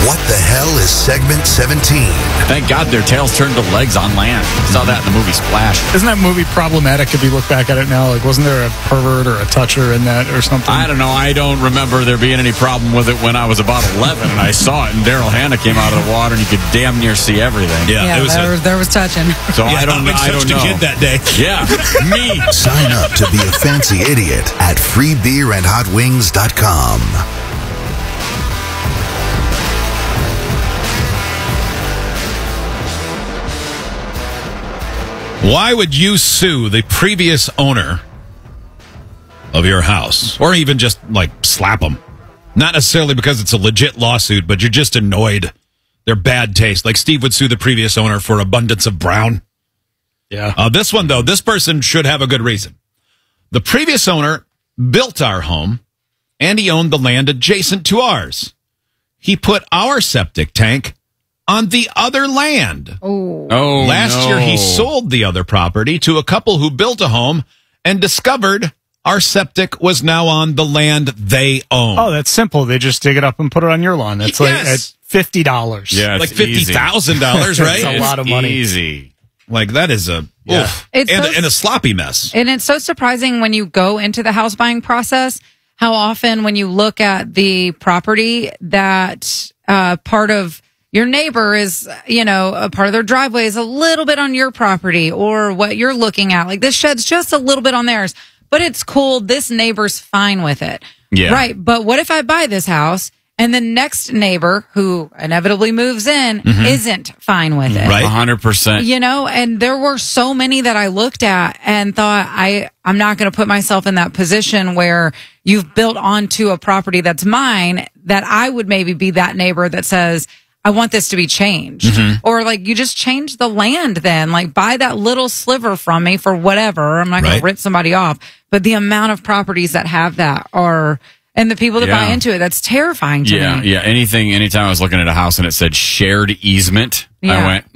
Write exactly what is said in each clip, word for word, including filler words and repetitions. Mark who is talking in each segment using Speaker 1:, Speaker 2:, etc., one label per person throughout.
Speaker 1: What the hell is segment seventeen?
Speaker 2: Thank God their tails turned to legs on land. Saw that in the movie Splash.
Speaker 3: Isn't that movie problematic if you look back at it now? Like, wasn't there a pervert or a toucher in that or something?
Speaker 2: I don't know. I don't remember there being any problem with it when I was about eleven and I saw it and Daryl Hannah came out of the water and you could damn near see everything.
Speaker 4: Yeah,
Speaker 5: Yeah,
Speaker 4: it was
Speaker 5: there,
Speaker 4: a,
Speaker 5: was, there was touching.
Speaker 2: So
Speaker 4: yeah,
Speaker 2: I don't know. I don't
Speaker 4: a
Speaker 2: know.
Speaker 4: kid that day.
Speaker 2: Yeah, me.
Speaker 1: Sign up to be a fancy idiot at free beer and hot wings dot com.
Speaker 4: Why would you sue the previous owner of your house? Or even just, like, slap them? Not necessarily because it's a legit lawsuit, but you're just annoyed. They're bad taste. Like Steve would sue the previous owner for abundance of brown.
Speaker 3: Yeah.
Speaker 4: Uh, this one, though, this person should have a good reason. The previous owner built our home, and he owned the land adjacent to ours. He put our septic tank on the other land.
Speaker 5: Oh.
Speaker 2: Oh,
Speaker 4: Last
Speaker 2: no.
Speaker 4: year, he sold the other property to a couple who built a home and discovered our septic was now on the land they own.
Speaker 3: Oh, that's simple. They just dig it up and put it on your lawn. That's like
Speaker 4: Yes.
Speaker 3: at fifty dollars.
Speaker 2: Yeah,
Speaker 4: like
Speaker 2: it's
Speaker 4: fifty thousand dollars, right?
Speaker 3: That's a lot of money.
Speaker 2: Easy.
Speaker 4: Like, that is a,
Speaker 3: Yeah.
Speaker 4: oof.
Speaker 5: It's
Speaker 4: and,
Speaker 5: so-
Speaker 4: and a sloppy mess.
Speaker 5: And it's so surprising when you go into the house buying process, how often when you look at the property that uh, part of your neighbor is, you know, a part of their driveway is a little bit on your property or what you're looking at. Like this shed's just a little bit on theirs, but it's cool. This neighbor's fine with it.
Speaker 2: Yeah.
Speaker 5: Right. But what if I buy this house and the next neighbor who inevitably moves in isn't fine with it?
Speaker 4: Right.
Speaker 2: one hundred percent.
Speaker 5: You know, and there were so many that I looked at and thought, I, I'm not going to put myself in that position where you've built onto a property that's mine, that I would maybe be that neighbor that says, I want this to be changed. Or like, you just change the land then, like buy that little sliver from me for whatever. I'm not going
Speaker 4: Right.
Speaker 5: to rip somebody off, but the amount of properties that have that are, and the people that
Speaker 2: Yeah.
Speaker 5: buy into it, that's terrifying to
Speaker 2: Yeah,
Speaker 5: me.
Speaker 2: yeah. Anything, anytime I was looking at a house and it said shared easement,
Speaker 5: Yeah.
Speaker 2: I went,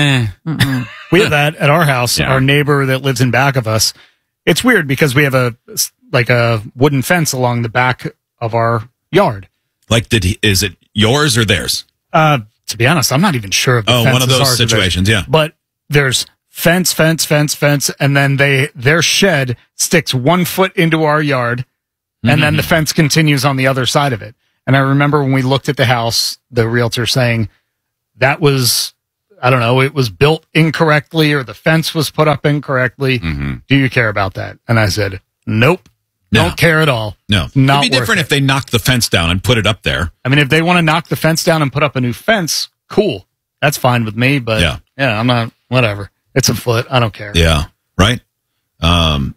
Speaker 2: eh.
Speaker 3: We have that at our house.
Speaker 2: Yeah.
Speaker 3: Our neighbor that lives in back of us. It's weird because we have a like a wooden fence along the back of our yard.
Speaker 4: Like, did he, is it yours or theirs?
Speaker 3: Uh, to be honest, I'm not even sure if the
Speaker 4: Oh,
Speaker 3: fence
Speaker 4: one of
Speaker 3: is
Speaker 4: those
Speaker 3: ours or theirs.
Speaker 4: situations, yeah.
Speaker 3: But there's fence, fence, fence, fence, and then they their shed sticks one foot into our yard, and then the fence continues on the other side of it. And I remember when we looked at the house, the realtor saying that was, I don't know, it was built incorrectly or the fence was put up incorrectly. Do you care about that? And I said, nope,
Speaker 4: No.
Speaker 3: don't care at all.
Speaker 4: No.
Speaker 3: Not
Speaker 4: It'd be
Speaker 3: worth
Speaker 4: different
Speaker 3: it.
Speaker 4: if they knocked the fence down and put it up there.
Speaker 3: I mean, if they want to knock the fence down and put up a new fence, cool. That's fine with me, but
Speaker 4: Yeah.
Speaker 3: yeah, I'm not, whatever. It's a foot. I don't care.
Speaker 4: Yeah, right? Um,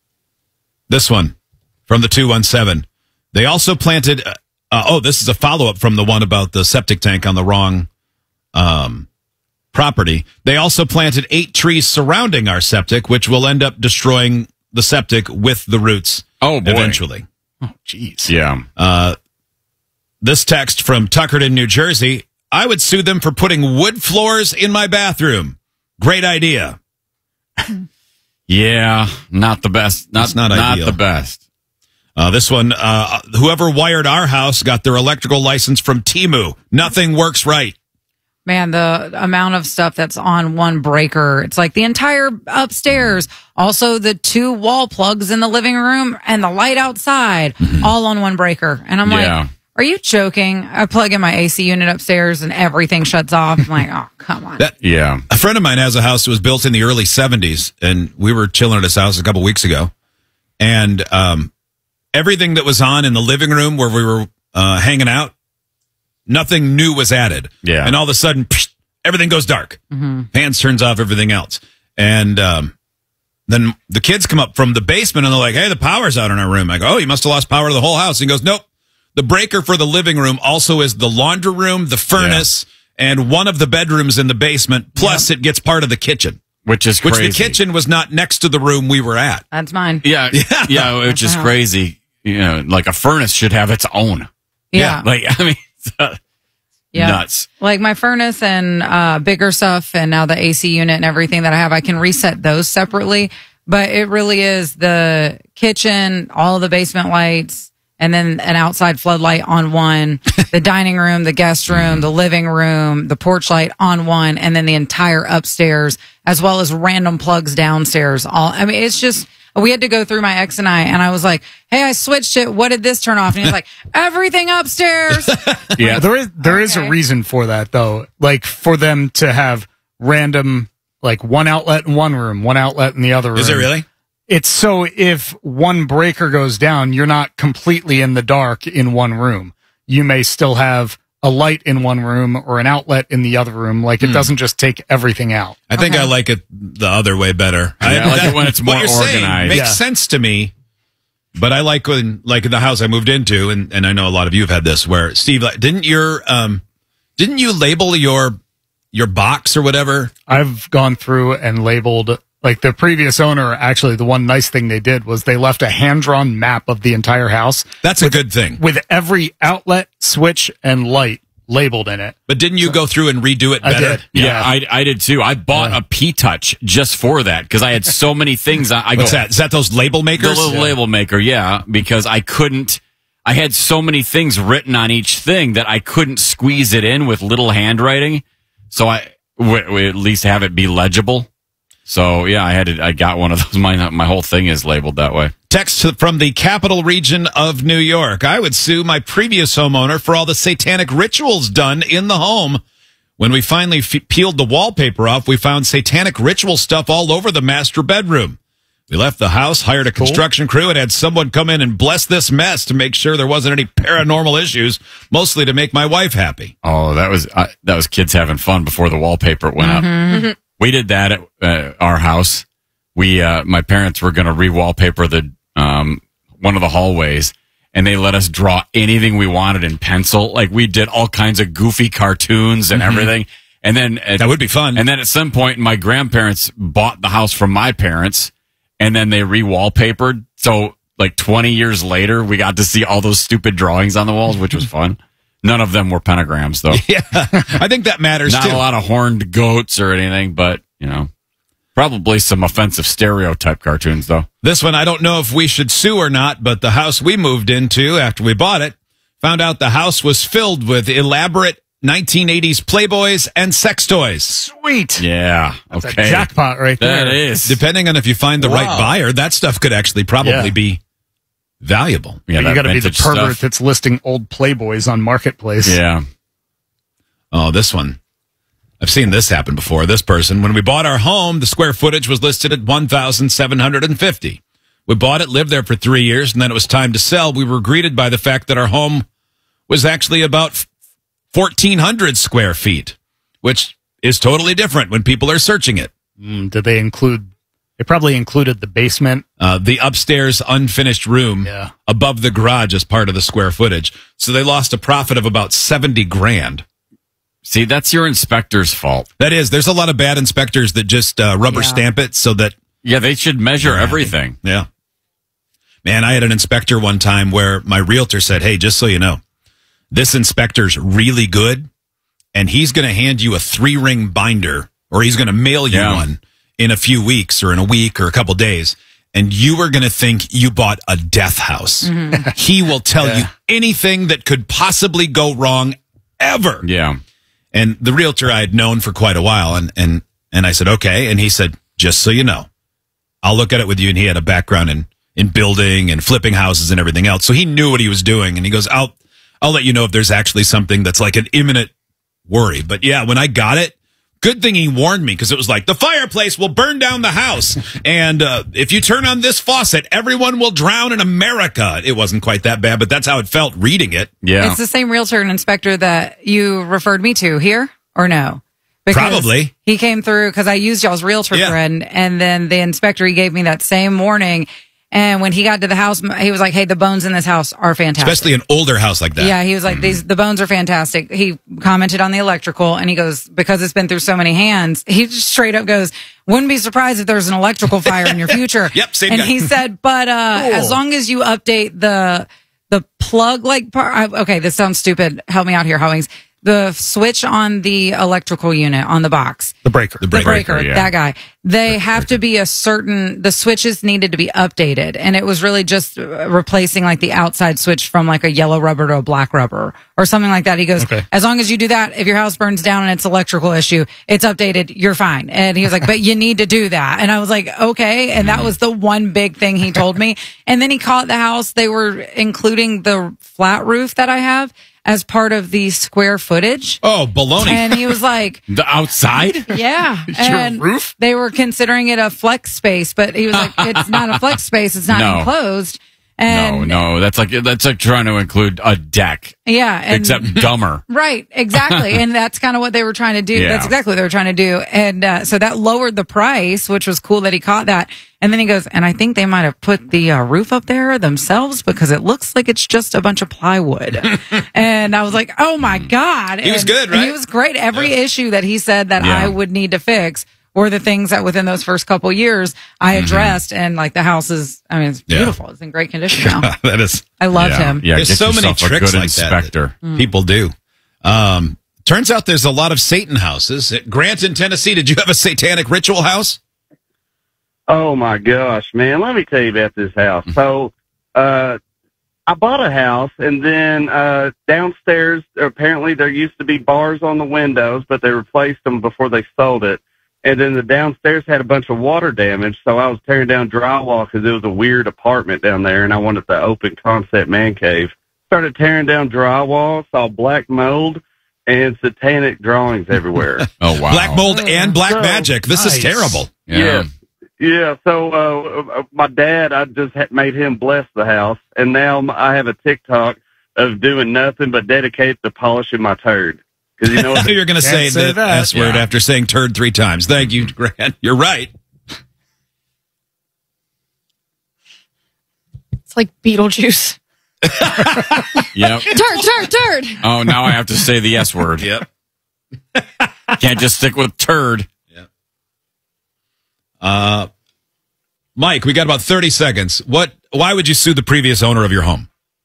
Speaker 4: this one from the two one seven. They also planted, uh, uh, oh, this is a follow-up from the one about the septic tank on the wrong um, property. They also planted eight trees surrounding our septic, which will end up destroying the septic with the roots
Speaker 2: Oh, boy.
Speaker 4: eventually.
Speaker 3: Oh, jeez.
Speaker 2: Yeah.
Speaker 4: Uh, this text from Tuckerton, New Jersey. I would sue them for putting wood floors in my bathroom. Great idea.
Speaker 2: Yeah. Not the best. Not,
Speaker 4: It's not
Speaker 2: not
Speaker 4: ideal.
Speaker 2: the best.
Speaker 4: Uh, this one, uh, whoever wired our house got their electrical license from Temu. Nothing works right.
Speaker 5: Man, the amount of stuff that's on one breaker, it's like the entire upstairs, also the two wall plugs in the living room and the light outside, all on one breaker. And I'm
Speaker 2: Yeah.
Speaker 5: like, are you joking? I plug in my A C unit upstairs and everything shuts off. I'm like, oh, come on.
Speaker 4: That
Speaker 2: Yeah.
Speaker 4: A friend of mine has a house that was built in the early seventies, and we were chilling at his house a couple weeks ago. And um, everything that was on in the living room where we were uh, hanging out, nothing new was added.
Speaker 2: Yeah.
Speaker 4: And all of a sudden, psh, everything goes dark. Fans turns off, everything else. And um, then the kids come up from the basement, and they're like, hey, the power's out in our room. I go, oh, you must have lost power to the whole house. He goes, nope. The breaker for the living room also is the laundry room, the furnace, and one of the bedrooms in the basement. Plus, it gets part of the kitchen,
Speaker 2: Which is
Speaker 4: which
Speaker 2: crazy.
Speaker 4: the kitchen was not next to the room we were at.
Speaker 5: That's mine.
Speaker 2: Yeah.
Speaker 4: Yeah.
Speaker 2: Yeah. Which is
Speaker 5: Wow.
Speaker 2: crazy. You know, like a furnace should have its own.
Speaker 5: Yeah.
Speaker 2: Like, I mean, it's, uh,
Speaker 5: Yeah.
Speaker 2: nuts.
Speaker 5: Like my furnace and uh, bigger stuff and now the A C unit and everything that I have, I can reset those separately. But it really is the kitchen, all the basement lights, and then an outside floodlight on one, the dining room, the guest room, the living room, the porch light on one, and then the entire upstairs, as well as random plugs downstairs. All I mean, it's just, we had to go through my ex and I, and I was like, hey, I switched it. What did this turn off? And he's like, everything upstairs.
Speaker 3: Yeah, there is there is
Speaker 5: Okay.
Speaker 3: a reason for that though. Like for them to have random, like one outlet in one room, one outlet in the other room.
Speaker 4: Is it really?
Speaker 3: It's so if one breaker goes down, you're not completely in the dark in one room. You may still have a light in one room or an outlet in the other room. Like it doesn't just take everything out.
Speaker 4: I think
Speaker 5: Okay.
Speaker 4: I like it the other way better.
Speaker 2: Yeah, I like it when it's
Speaker 4: what
Speaker 2: more
Speaker 4: you're saying
Speaker 2: organized.
Speaker 4: makes
Speaker 3: Yeah.
Speaker 4: sense to me. But I like when, like in the house I moved into, and, and I know a lot of you have had this, where Steve, like, didn't your, um, didn't you label your, your box or whatever?
Speaker 3: I've gone through and labeled, like the previous owner, actually the one nice thing they did was they left a hand-drawn map of the entire house
Speaker 4: That's a good thing.
Speaker 3: with every outlet, switch, and light labeled in it.
Speaker 4: But didn't you go through and redo it
Speaker 3: I
Speaker 4: better?
Speaker 3: did.
Speaker 2: Yeah,
Speaker 3: Yeah.
Speaker 2: I, I did too. I bought a P-Touch just for that because I had so many things. I, I
Speaker 4: What's
Speaker 2: go,
Speaker 4: that? Is that those label
Speaker 2: The
Speaker 4: makers?
Speaker 2: little
Speaker 4: Yeah.
Speaker 2: label maker, yeah, because I couldn't, I had so many things written on each thing that I couldn't squeeze it in with little handwriting. So I, w- w- at least have it be legible. So yeah, I had to, I got one of those. My, my whole thing is labeled that way.
Speaker 4: Text from the capital region of New York. I would sue my previous homeowner for all the satanic rituals done in the home. When we finally f- peeled the wallpaper off, we found satanic ritual stuff all over the master bedroom. We left the house, hired a construction crew, and had someone come in and bless this mess to make sure there wasn't any paranormal issues, mostly to make my wife happy.
Speaker 2: Oh, that was, uh, that was kids having fun before the wallpaper went up. We did that at uh, our house. We, uh, my parents were going to re-wallpaper the, um, one of the hallways, and they let us draw anything we wanted in pencil. Like we did all kinds of goofy cartoons and everything. And then at,
Speaker 4: That would be fun.
Speaker 2: And then at some point, my grandparents bought the house from my parents, and then they re-wallpapered. So like twenty years later, we got to see all those stupid drawings on the walls, which was fun. None of them were pentagrams, though.
Speaker 4: Yeah, I think that matters
Speaker 2: Not
Speaker 4: too.
Speaker 2: a lot of horned goats or anything, but, you know, probably some offensive stereotype cartoons, though.
Speaker 4: This one, I don't know if we should sue or not, but the house we moved into after we bought it, found out the house was filled with elaborate nineteen eighties Playboys and sex toys.
Speaker 3: Sweet.
Speaker 2: Yeah.
Speaker 3: That's
Speaker 2: Okay.
Speaker 3: a jackpot right there.
Speaker 2: That is.
Speaker 4: Depending on if you find the right
Speaker 2: Wow.
Speaker 4: buyer, that stuff could actually probably
Speaker 3: Yeah.
Speaker 4: be valuable.
Speaker 2: Yeah,
Speaker 3: you
Speaker 2: that
Speaker 3: got to be the
Speaker 2: vintage
Speaker 3: pervert
Speaker 2: stuff.
Speaker 3: that's listing old Playboys on Marketplace.
Speaker 2: Yeah.
Speaker 4: Oh, this one. I've seen this happen before. This person, when we bought our home, the square footage was listed at one thousand seven hundred fifty. We bought it, lived there for three years, and then it was time to sell. We were greeted by the fact that our home was actually about fourteen hundred square feet, which is totally different when people are searching it.
Speaker 3: Mm, did they include? They probably included the basement.
Speaker 4: Uh, the upstairs unfinished room
Speaker 3: Yeah.
Speaker 4: above the garage as part of the square footage. So they lost a profit of about seventy grand.
Speaker 2: See, that's your inspector's fault.
Speaker 4: That is, there's a lot of bad inspectors that just uh, rubber
Speaker 5: Yeah.
Speaker 4: stamp it so that,
Speaker 2: Yeah, they should measure everything.
Speaker 4: yeah. Man, I had an inspector one time where my realtor said, hey, just so you know, this inspector's really good, and he's going to hand you a three-ring binder, or he's going to mail you
Speaker 2: Yeah.
Speaker 4: one in a few weeks or in a week or a couple days, and you are going to think you bought a death house. He will tell you anything that could possibly go wrong ever.
Speaker 2: Yeah.
Speaker 4: And the realtor I had known for quite a while, and and and I said, okay. And he said, just so you know, I'll look at it with you. And he had a background in in building and flipping houses and everything else, so he knew what he was doing. And he goes, I'll I'll let you know if there's actually something that's like an imminent worry. But yeah, when I got it, good thing he warned me, because it was like, the fireplace will burn down the house, and uh, if you turn on this faucet, everyone will drown in America. It wasn't quite that bad, but that's how it felt reading it.
Speaker 2: Yeah.
Speaker 5: It's the same realtor and inspector that you referred me to here, or no? Because
Speaker 4: Probably.
Speaker 5: He came through because I used y'all's realtor
Speaker 4: Yeah.
Speaker 5: friend, and then the inspector, he gave me that same warning. And when he got to the house, he was like, hey, the bones in this house are fantastic.
Speaker 4: Especially an older house like that.
Speaker 5: Yeah, he was like, these the bones are fantastic. He commented on the electrical, and he goes, because it's been through so many hands, he just straight up goes, wouldn't be surprised if there's an electrical fire in your future.
Speaker 4: Yep, same
Speaker 5: And
Speaker 4: guy.
Speaker 5: he said, but uh,
Speaker 3: Cool.
Speaker 5: as long as you update the the plug like part, I- okay, this sounds stupid. Help me out here, Howings. the switch on the electrical unit on the box.
Speaker 3: The breaker.
Speaker 4: The
Speaker 5: The
Speaker 4: breaker.
Speaker 5: breaker,
Speaker 2: breaker, yeah.
Speaker 5: that guy. They have to be a certain, the switches needed to be updated. And it was really just uh, replacing like the outside switch from like a yellow rubber to a black rubber or something like that. He goes,
Speaker 3: Okay.
Speaker 5: as long as you do that, if your house burns down and it's electrical issue, it's updated, you're fine. And he was like, but you need to do that. And I was like, okay. And that was the one big thing he told me. And then he called the house. They were including the flat roof that I have as part of the square footage.
Speaker 4: Oh, baloney.
Speaker 5: And he was like,
Speaker 2: The outside?
Speaker 5: yeah.
Speaker 3: Your
Speaker 5: And
Speaker 3: roof?
Speaker 5: they were considering it a flex space, but he was like, it's not a flex space. It's not
Speaker 2: No.
Speaker 5: enclosed.
Speaker 2: No,
Speaker 5: And
Speaker 2: no. That's like that's like trying to include a deck,
Speaker 5: yeah. And,
Speaker 2: except dumber.
Speaker 5: right. Exactly. And that's kind of what they were trying to do.
Speaker 2: Yeah.
Speaker 5: That's exactly what they were trying to do. And uh, so that lowered the price, which was cool that he caught that. And then he goes, and I think they might have put the uh, roof up there themselves because it looks like it's just a bunch of plywood. And I was like, oh my God.
Speaker 4: He was
Speaker 5: And
Speaker 4: good, right?
Speaker 5: He was great. Every issue that he said that
Speaker 2: Yeah.
Speaker 5: I would need to fix were the things that within those first couple years I addressed. And like the house is, I mean, it's
Speaker 4: Yeah.
Speaker 5: beautiful. It's in great condition now.
Speaker 4: That is.
Speaker 5: I loved
Speaker 2: yeah.
Speaker 5: him.
Speaker 2: Yeah,
Speaker 4: There's
Speaker 2: get
Speaker 4: so many
Speaker 2: yourself a
Speaker 4: tricks
Speaker 2: good
Speaker 4: like that
Speaker 2: inspector.
Speaker 4: that people do. Um, turns out there's a lot of Satan houses. At Grant in Tennessee, did you have a satanic ritual house?
Speaker 6: Oh my gosh, man. Let me tell you about this house. So, uh, I bought a house and then, uh, downstairs, apparently there used to be bars on the windows, but they replaced them before they sold it. And then the downstairs had a bunch of water damage. So I was tearing down drywall because it was a weird apartment down there and I wanted the open concept man cave. Started tearing down drywall, saw black mold and satanic drawings everywhere.
Speaker 2: Oh wow.
Speaker 4: Black mold and black
Speaker 6: So
Speaker 4: magic. This is
Speaker 3: nice.
Speaker 4: terrible.
Speaker 2: Yeah.
Speaker 6: Yeah. Yeah, so uh, my dad, I just had made him bless the house, and now I have a TikTok of doing nothing but dedicated to polishing my turd. Because you know
Speaker 4: I knew you were going to say,
Speaker 3: say
Speaker 4: the
Speaker 3: that.
Speaker 4: S word
Speaker 2: Yeah.
Speaker 4: after saying turd three times. Thank you, Grant. You're right.
Speaker 7: It's like Beetlejuice.
Speaker 2: Yep.
Speaker 7: Turd, turd, turd.
Speaker 2: Oh, now I have to say the S word.
Speaker 4: Yep.
Speaker 2: Can't just stick with turd.
Speaker 4: Uh, Mike, we got about thirty seconds. What? Why would you sue the previous owner of your home?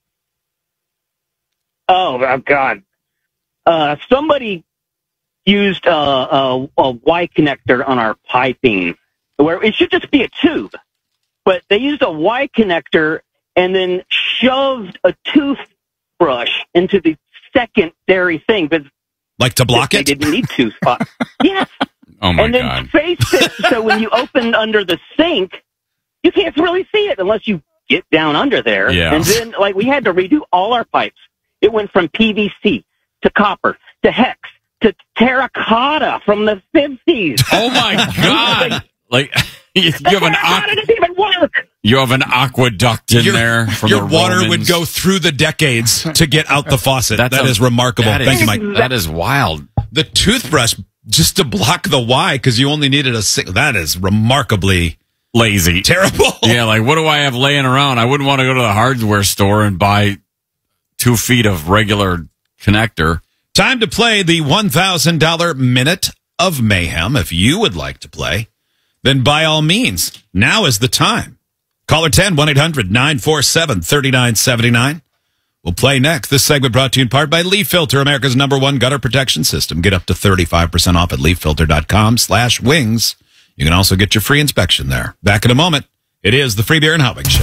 Speaker 8: Oh, oh God. Uh, somebody used uh, a, a Y connector on our piping where it should just be a tube, but they used a Y connector and then shoved a toothbrush into the secondary thing, but
Speaker 4: Like to block
Speaker 8: they
Speaker 4: it?
Speaker 8: didn't need two spots. Yes.
Speaker 2: Oh my
Speaker 8: and then
Speaker 2: god.
Speaker 8: faced it so when you open under the sink, you can't really see it unless you get down under there.
Speaker 2: Yeah.
Speaker 8: And then, like, we had to redo all our pipes. It went from P V C to copper to hex to terracotta from the fifties.
Speaker 2: Oh my god. Like you,
Speaker 8: The
Speaker 2: you have an
Speaker 8: terracotta
Speaker 2: aqu-
Speaker 8: doesn't even work.
Speaker 2: you have an aqueduct in
Speaker 4: Your,
Speaker 2: there from
Speaker 4: your
Speaker 2: the
Speaker 4: water
Speaker 2: Romans.
Speaker 4: would go through the decades to get out the faucet.
Speaker 2: That's
Speaker 4: That
Speaker 2: a-
Speaker 4: is remarkable.
Speaker 2: that
Speaker 4: Thank
Speaker 2: is-
Speaker 4: you, Mike.
Speaker 2: That is wild.
Speaker 4: The toothbrush just to block the Y because you only needed a sing- that is remarkably
Speaker 2: Lazy.
Speaker 4: terrible.
Speaker 2: Yeah, like what do I have laying around? I wouldn't want to go to the hardware store and buy two feet of regular connector.
Speaker 4: Time to play the one thousand dollars Minute of Mayhem. If you would like to play, then by all means, now is the time. Caller ten, one eight hundred nine four seven three nine seven nine. We'll play next. This segment brought to you in part by Leaf Filter, America's number one gutter protection system. Get up to thirty-five percent off at leaffilter.com slash wings. You can also get your free inspection there. Back in a moment. It is the Free Beer and Hot Wings Show.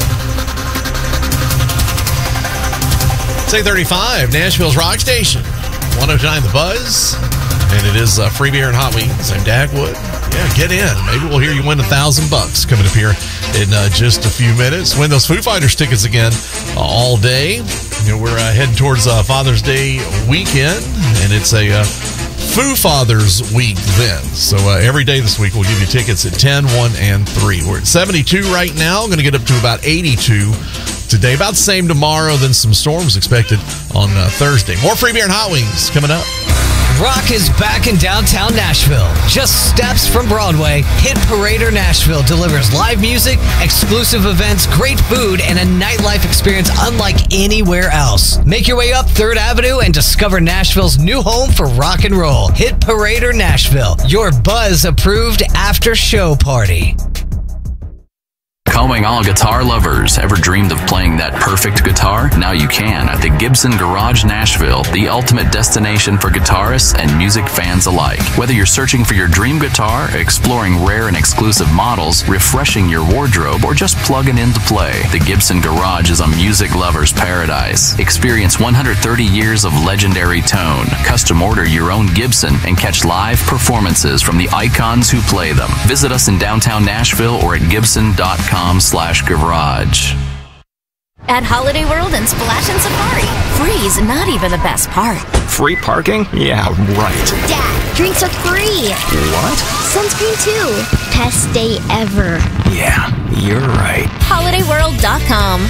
Speaker 9: It's eight thirty-five, Nashville's Rock Station. one oh nine The Buzz. And it is uh, Free Beer and Hot Wings. I'm Dagwood. Yeah, get in. Maybe we'll hear you win a thousand bucks coming up here in uh, just a few minutes. Win those Foo Fighters tickets again uh, all day. You know, we're uh, heading towards uh, Father's Day weekend, and it's a uh, Foo Fathers week then. So uh, every day this week we'll give you tickets at ten, one, and three. We're at seventy-two right now. Going to get up to about eighty-two today. About the same tomorrow. Then some storms expected on uh, Thursday. More Free Beer and Hot Wings coming up.
Speaker 10: Rock is back in downtown Nashville. Just steps from Broadway, Hit Parader Nashville delivers live music, exclusive events, great food, and a nightlife experience unlike anywhere else. Make your way up third Avenue and discover Nashville's new home for rock and roll. Hit Parader Nashville, your Buzz approved after show party.
Speaker 11: Calling all guitar lovers. Ever dreamed of playing that perfect guitar? Now you can at the Gibson Garage Nashville, the ultimate destination for guitarists and music fans alike. Whether you're searching for your dream guitar, exploring rare and exclusive models, refreshing your wardrobe, or just plugging in to play, the Gibson Garage is a music lover's paradise. Experience one hundred thirty years of legendary tone. Custom order your own Gibson and catch live performances from the icons who play them. Visit us in downtown Nashville or at gibson dot com slash garage.
Speaker 12: At Holiday World and Splash and Safari, free's not even the best part.
Speaker 13: Free parking? Yeah, right.
Speaker 14: Dad, drinks are free.
Speaker 13: What?
Speaker 14: Sunscreen too. Best day ever.
Speaker 13: Yeah, you're right.
Speaker 12: holiday world dot com.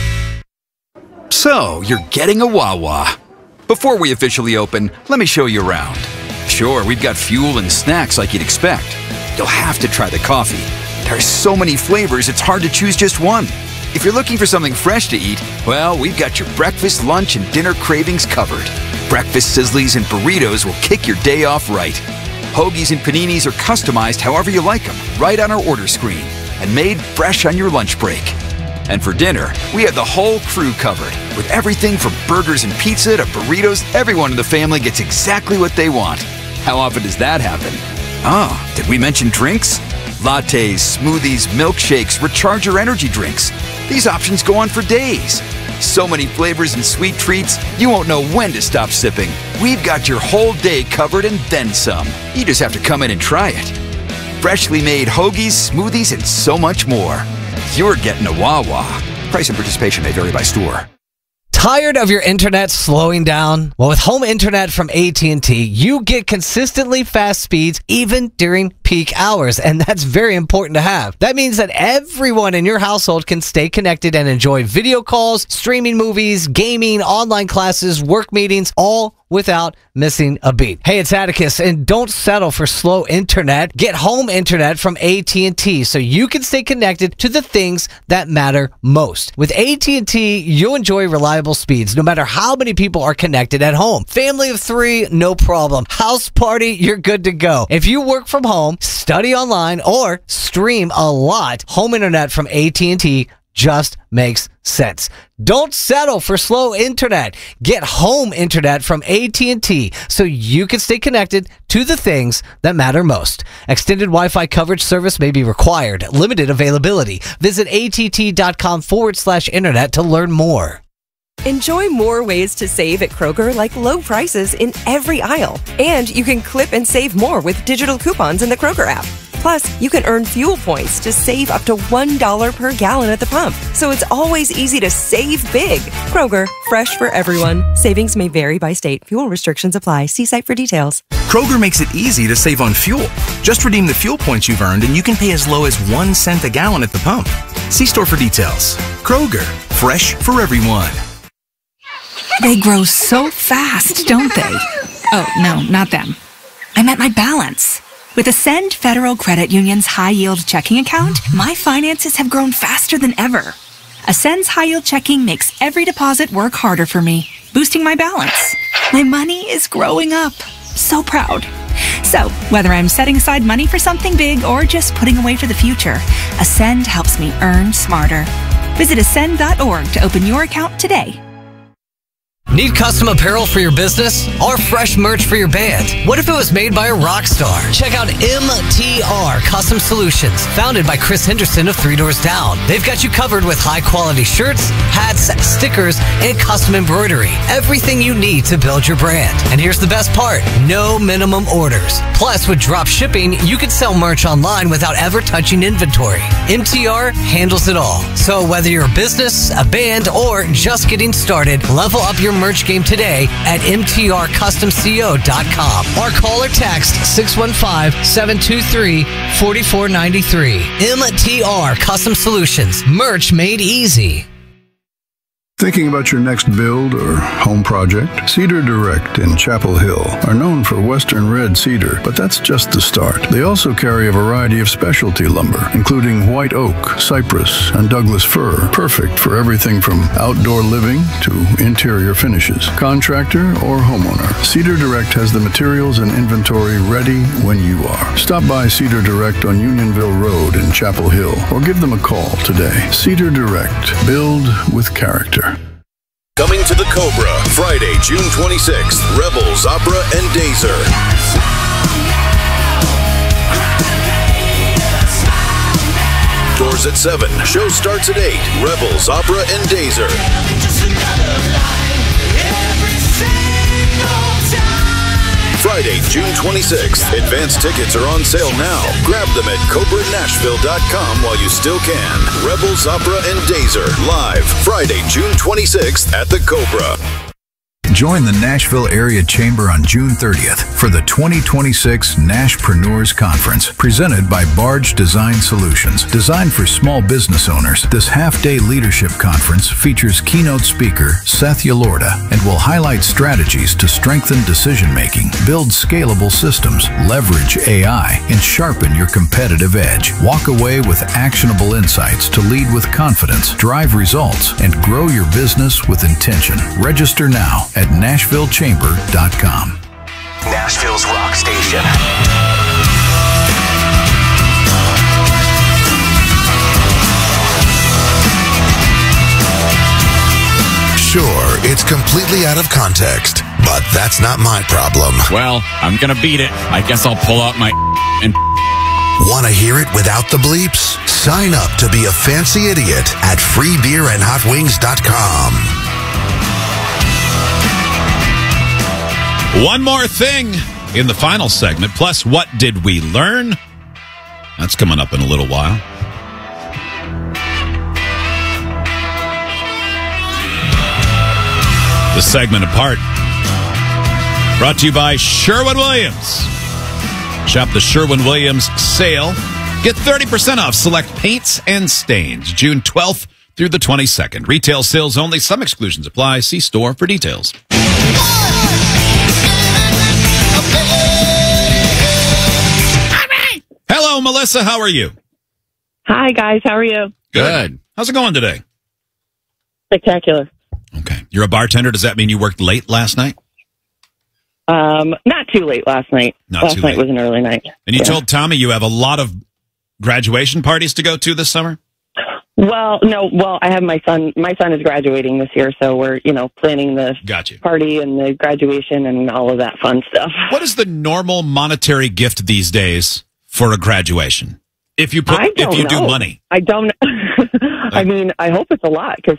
Speaker 15: So, you're getting a Wawa. Before we officially open, let me show you around. Sure, we've got fuel and snacks like you'd expect. You'll have to try the coffee. There are so many flavors, it's hard to choose just one. If you're looking for something fresh to eat, well, we've got your breakfast, lunch, and dinner cravings covered. Breakfast sizzlies and burritos will kick your day off right. Hoagies and paninis are customized however you like them, right on our order screen, and made fresh on your lunch break. And for dinner, we have the whole crew covered. With everything from burgers and pizza to burritos, everyone in the family gets exactly what they want. How often does that happen? Oh, did we mention drinks? Lattes, smoothies, milkshakes, recharger energy drinks. These options go on for days. So many flavors and sweet treats, you won't know when to stop sipping. We've got your whole day covered and then some. You just have to come in and try it. Freshly made hoagies, smoothies, and so much more. You're getting a Wawa. Price and participation may vary by store.
Speaker 10: Tired of your internet slowing down? Well, with home internet from A T and T, you get consistently fast speeds even during peak hours, and that's very important to have. That means that everyone in your household can stay connected and enjoy video calls, streaming movies, gaming, online classes, work meetings, all without missing a beat. Hey, it's Atticus, and don't settle for slow internet. Get home internet from A T and T so you can stay connected to the things that matter most. With A T and T, you'll enjoy reliable speeds no matter how many people are connected at home. Family of three, no problem. House party, you're good to go. If you work from home, study online, or stream a lot, home internet from A T and T just makes sense. Don't settle for slow internet. Get home internet from A T and T so you can stay connected to the things that matter most. Extended Wi-Fi coverage service may be required. Limited availability. Visit att.com forward slash internet to learn more.
Speaker 16: Enjoy more ways to save at Kroger, like low prices in every aisle. And you can clip and save more with digital coupons in the Kroger app. Plus, you can earn fuel points to save up to one dollar per gallon at the pump. So it's always easy to save big. Kroger, fresh for everyone. Savings may vary by state. Fuel restrictions apply. See site for details.
Speaker 17: Kroger makes it easy to save on fuel. Just redeem the fuel points you've earned and you can pay as low as one cent a gallon at the pump. See store for details. Kroger, fresh for everyone.
Speaker 18: They grow so fast, don't they? Oh, no, not them. I meant my balance. With Ascend Federal Credit Union's high-yield checking account, my finances have grown faster than ever. Ascend's high-yield checking makes every deposit work harder for me, boosting my balance. My money is growing up. So proud. So, whether I'm setting aside money for something big or just putting away for the future, Ascend helps me earn smarter. Visit ascend dot org to open your account today.
Speaker 10: Need custom apparel for your business or fresh merch for your band? What if it was made by a rock star? Check out M T R Custom Solutions, founded by Chris Henderson of Three Doors Down. They've got you covered with high-quality shirts, hats, stickers, and custom embroidery. Everything you need to build your brand. And here's the best part, no minimum orders. Plus, with drop shipping, you can sell merch online without ever touching inventory. M T R handles it all. So whether you're a business, a band, or just getting started, level up your merch game today at m t r custom co dot com or call or text six one five, seven two three, four four nine three. M T R Custom Solutions. Merch made easy.
Speaker 19: Thinking about your next build or home project? Cedar Direct in Chapel Hill are known for Western red cedar, but that's just the start. They also carry a variety of specialty lumber, including white oak, cypress, and Douglas fir, perfect for everything from outdoor living to interior finishes. Contractor or homeowner, Cedar Direct has the materials and inventory ready when you are. Stop by Cedar Direct on Unionville Road in Chapel Hill or give them a call today. Cedar Direct. Build with character.
Speaker 20: Coming to the Cobra, Friday, June twenty-sixth, Rebels, Opera, and Dazer. Doors at seven, show starts at eight, Rebels, Opera, and Dazer. Friday, June twenty-sixth. Advance tickets are on sale now. Grab them at cobra nashville dot com while you still can. Rebels, Opera, and Dazer, live Friday, June twenty-sixth at the Cobra.
Speaker 1: Join the Nashville Area Chamber on June thirtieth for the twenty twenty-six Nashpreneurs Conference, presented by Barge Design Solutions. Designed for small business owners, this half-day leadership conference features keynote speaker Seth Yalorda and will highlight strategies to strengthen decision-making, build scalable systems, leverage A I, and sharpen your competitive edge. Walk away with actionable insights to lead with confidence, drive results, and grow your business with intention. Register now at nashville chamber dot com.
Speaker 13: Nashville's rock station.
Speaker 20: Sure, it's completely out of context, but that's not my problem.
Speaker 2: Well, I'm gonna beat it. I guess I'll pull out my and.
Speaker 20: Want to hear it without the bleeps? Sign up to be a fancy idiot at free beer and hot wings dot com.
Speaker 4: One more thing in the final segment, plus what did we learn? That's coming up in a little while. The segment apart, brought to you by Sherwin-Williams. Shop the Sherwin-Williams sale. Get thirty percent off select paints and stains. June twelfth through the twenty-second. Retail sales only. Some exclusions apply. See store for details. Hello, Melissa. How are you?
Speaker 21: Hi, guys. How are you?
Speaker 4: Good. How's it going today?
Speaker 21: Spectacular.
Speaker 4: Okay. You're a bartender. Does that mean you worked late last night?
Speaker 21: Um, not too late last night.
Speaker 4: Not
Speaker 21: last
Speaker 4: too
Speaker 21: night
Speaker 4: late.
Speaker 21: was an early night.
Speaker 4: And you
Speaker 21: Yeah.
Speaker 4: told Tommy you have a lot of graduation parties to go to this summer?
Speaker 21: Well, no. Well, I have my son. My son is graduating this year, so we're you know planning the
Speaker 4: Got you.
Speaker 21: party and the graduation and all of that fun stuff.
Speaker 4: What is the normal monetary gift these days for a graduation? If you put,
Speaker 21: I
Speaker 4: if
Speaker 21: don't
Speaker 4: you do
Speaker 21: know.
Speaker 4: money,
Speaker 21: I don't. I mean, I hope it's a lot because